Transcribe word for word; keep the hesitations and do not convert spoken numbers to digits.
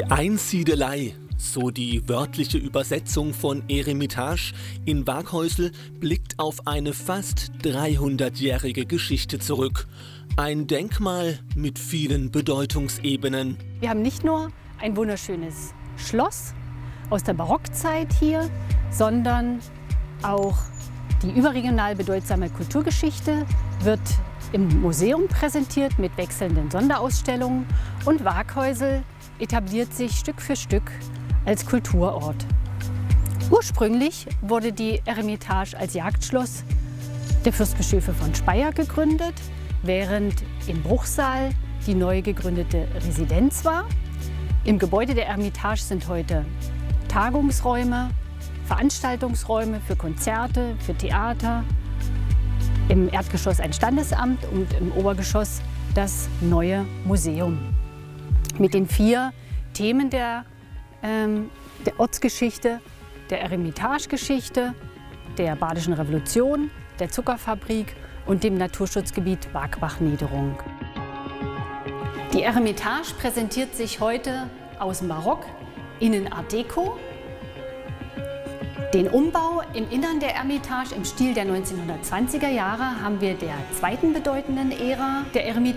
Die Einsiedelei, so die wörtliche Übersetzung von Eremitage in Waaghäusel, blickt auf eine fast dreihundertjährige Geschichte zurück. Ein Denkmal mit vielen Bedeutungsebenen. Wir haben nicht nur ein wunderschönes Schloss aus der Barockzeit hier, sondern auch die überregional bedeutsame Kulturgeschichte wird im Museum präsentiert mit wechselnden Sonderausstellungen, und Waaghäusel etabliert sich Stück für Stück als Kulturort. Ursprünglich wurde die Eremitage als Jagdschloss der Fürstbischöfe von Speyer gegründet, während im Bruchsal die neu gegründete Residenz war. Im Gebäude der Eremitage sind heute Tagungsräume, Veranstaltungsräume für Konzerte, für Theater, im Erdgeschoss ein Standesamt und im Obergeschoss das neue Museum. Mit den vier Themen der, ähm, der Ortsgeschichte, der Eremitage-Geschichte, der Badischen Revolution, der Zuckerfabrik und dem Naturschutzgebiet Waagbach-Niederung. Die Eremitage präsentiert sich heute aus dem Barock, innen Art Deco. Den Umbau im Innern der Eremitage im Stil der neunzehnhundertzwanziger Jahre haben wir der zweiten bedeutenden Ära der Eremitage